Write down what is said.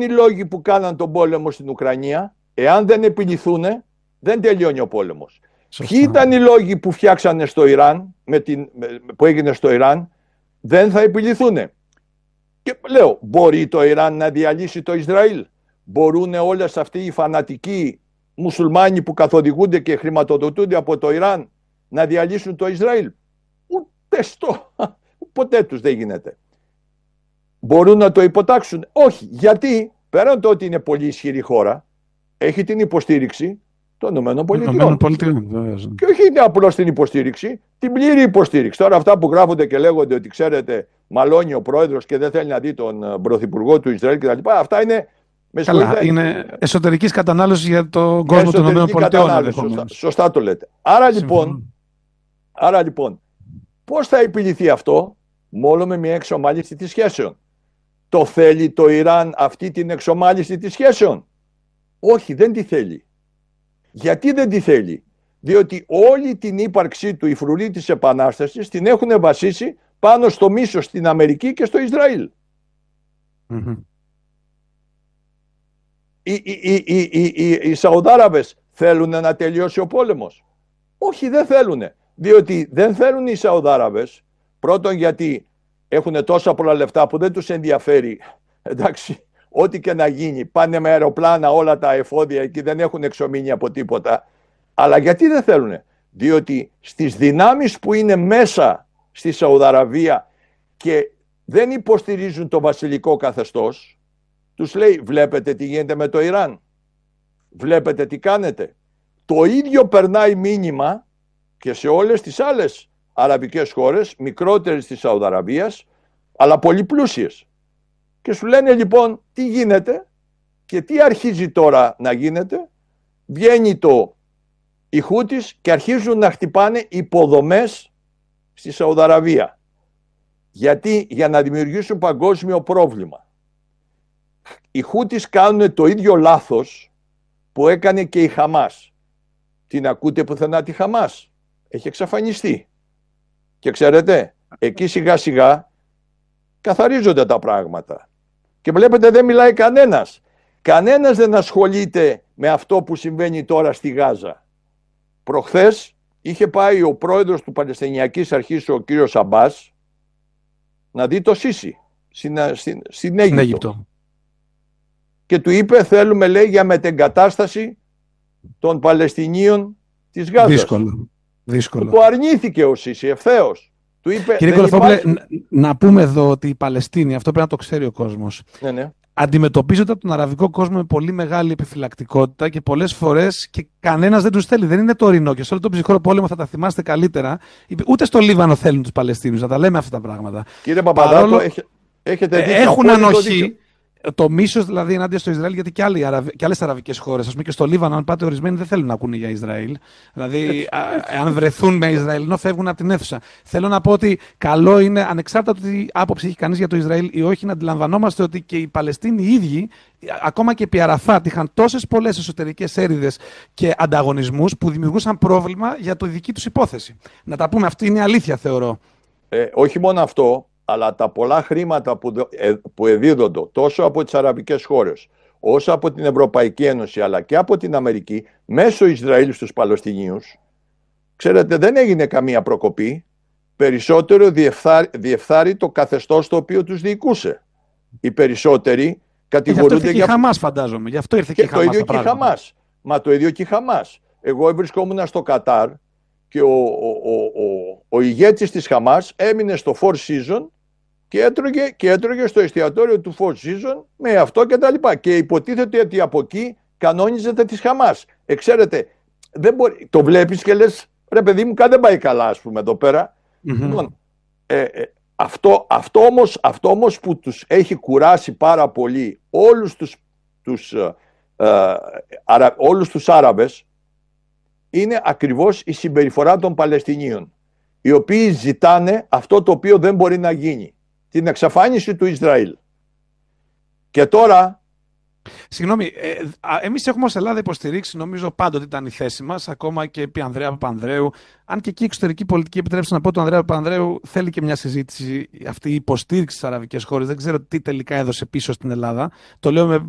ήταν οι λόγοι που κάναν τον πόλεμο στην Ουκρανία? Εάν δεν επιληθούν, δεν τελειώνει ο πόλεμος. Σωστά. Ποιοι ήταν οι λόγοι που φτιάξανε στο Ιράν, που έγινε στο Ιράν? Δεν θα επιληθούν. Και λέω, μπορεί το Ιράν να διαλύσει το Ισραήλ? Μπορούν όλες αυτοί οι φανατικοί μουσουλμάνοι που καθοδηγούνται και χρηματοδοτούνται από το Ιράν να διαλύσουν το Ισραήλ? Ποτέ τους δεν γίνεται. Μπορούν να το υποτάξουν? Όχι. Γιατί πέραν το ότι είναι πολύ ισχυρή χώρα, έχει την υποστήριξη των ΗΠΑ. Και όχι είναι απλώς την υποστήριξη, την πλήρη υποστήριξη. Τώρα αυτά που γράφονται και λέγονται ότι ξέρετε μαλώνει ο πρόεδρος και δεν θέλει να δει τον πρωθυπουργό του Ισραήλ κτλ. Αυτά είναι... Καλά, είναι εσωτερικής κατανάλωσης για τον κόσμο των ΗΠΑ. Σωστά το λέτε. Άρα λοιπόν, πώς θα επιληθεί αυτό? Μόνο με μια εξομάλυνση της σχέσεων. Το θέλει το Ιράν αυτή την εξομάλυνση της σχέσεων? Όχι, δεν τη θέλει. Γιατί δεν τη θέλει? Διότι όλη την ύπαρξή του, η φρουρή της Επανάστασης, την έχουν βασίσει πάνω στο μίσος στην Αμερική και στο Ισραήλ. Mm-hmm. Οι Σαουδάραβες θέλουν να τελειώσει ο πόλεμος? Όχι, δεν θέλουν. Διότι δεν θέλουν οι Σαουδάραβες, πρώτον γιατί έχουν τόσα πολλά λεφτά που δεν τους ενδιαφέρει, εντάξει, ό,τι και να γίνει, πάνε με αεροπλάνα όλα τα εφόδια εκεί, δεν έχουν εξομείνει από τίποτα. Αλλά γιατί δεν θέλουν? Διότι στις δυνάμεις που είναι μέσα στη Σαουδαραβία και δεν υποστηρίζουν το βασιλικό καθεστώς, τους λέει, βλέπετε τι γίνεται με το Ιράν, βλέπετε τι κάνετε. Το ίδιο περνάει μήνυμα και σε όλες τις άλλες αραβικές χώρες, μικρότερες της Σαουδαραβίας, αλλά πολύ πλούσιες. Και σου λένε λοιπόν τι γίνεται και τι αρχίζει τώρα να γίνεται? Βγαίνει οι Χούτις και αρχίζουν να χτυπάνε υποδομές στη Σαουδαραβία. Γιατί? Για να δημιουργήσουν παγκόσμιο πρόβλημα. Οι Χούτις κάνουν το ίδιο λάθος που έκανε και η Χαμάς. Την ακούτε πουθενά τη Χαμάς? Έχει εξαφανιστεί. Και ξέρετε, εκεί σιγά σιγά καθαρίζονται τα πράγματα. Και βλέπετε δεν μιλάει κανένας. Κανένας δεν ασχολείται με αυτό που συμβαίνει τώρα στη Γάζα. Προχθές είχε πάει ο πρόεδρος του Παλαιστινιακής Αρχής, ο κύριος Αμπάς, να δει το Σίσι στην Αίγυπτο. Και του είπε θέλουμε, λέει, για μετεγκατάσταση των Παλαιστινίων της Γάζας. Δύσκολο. Το αρνήθηκε ο Σίσι ευθέως. Του είπε, κύριε Κοροφόπουλε, να πούμε εδώ ότι οι Παλαιστίνοι, αυτό πρέπει να το ξέρει ο κόσμος, αντιμετωπίζονται από τον αραβικό κόσμο με πολύ μεγάλη επιφυλακτικότητα και πολλές φορές και κανένας δεν τους θέλει. Δεν είναι τωρινό και σε όλο τον ψυχρό πόλεμο θα τα θυμάστε καλύτερα. Ούτε στο Λίβανο θέλουν τους Παλαιστίνιους, να τα λέμε αυτά τα πράγματα. Κύριε Παπαδάκο, έχετε δίκιο. Έχουν ανοχή. Το μίσος δηλαδή ενάντια στο Ισραήλ, γιατί και άλλες αραβικές χώρες, ας πούμε και στο Λίβανο, αν πάτε, ορισμένοι δεν θέλουν να ακούνε για Ισραήλ. Δηλαδή, αν βρεθούν με Ισραηλινό, φεύγουν από την αίθουσα. Θέλω να πω ότι καλό είναι, ανεξάρτητα από τι άποψη έχει κανείς για το Ισραήλ ή όχι, να αντιλαμβανόμαστε ότι και οι Παλαιστίνοι οι ίδιοι, ακόμα και επί Αραφάτ, είχαν τόσες πολλές εσωτερικές έρηδες και ανταγωνισμούς που δημιουργούσαν πρόβλημα για τη δική τους υπόθεση. Να τα πούμε, αυτή είναι η αλήθεια, θεωρώ. Όχι μόνο αυτό. Αλλά τα πολλά χρήματα που εδίδονται τόσο από τις αραβικές χώρες όσο από την Ευρωπαϊκή Ένωση αλλά και από την Αμερική μέσω Ισραήλ στους Παλαιστινίους, ξέρετε, δεν έγινε καμία προκοπή. Περισσότερο διεφθάρει το καθεστώς το οποίο τους διοικούσε. Οι περισσότεροι κατηγορούνται για... Αυτό ήρθε και η Χαμάς, φαντάζομαι. Γι' αυτό ήρθε και η Χαμάς. Το ίδιο και η Χαμάς. Μα το ίδιο και η Χαμάς. Εγώ βρισκόμουν στο Κατάρ και ο ηγέτης της Χαμάς έμεινε στο Four Seasons και έτρωγε στο εστιατόριο του Four Seasons με αυτό και τα λοιπά. Και υποτίθεται ότι από εκεί κανόνιζεται της Χαμάς. Ξέρετε, δεν μπορεί, το βλέπεις και λες, ρε παιδί μου, κάτι δεν πάει καλά, ας πούμε, εδώ πέρα. Λοιπόν, αυτό όμως που τους έχει κουράσει πάρα πολύ όλους τους Άραβες είναι ακριβώς η συμπεριφορά των Παλαιστινίων, οι οποίοι ζητάνε αυτό το οποίο δεν μπορεί να γίνει, την εξαφάνιση του Ισραήλ. Και τώρα... Συγγνώμη, εμείς έχουμε ως Ελλάδα υποστηρίξει, νομίζω πάντοτε ήταν η θέση μας, ακόμα και επί Ανδρέα Παπανδρέου. Αν και εκεί η εξωτερική πολιτική, επιτρέψτε να πω, τον Ανδρέα Παπανδρέου θέλει και μια συζήτηση, αυτή η υποστήριξη στις αραβικές χώρες. Δεν ξέρω τι τελικά έδωσε πίσω στην Ελλάδα. Το λέω με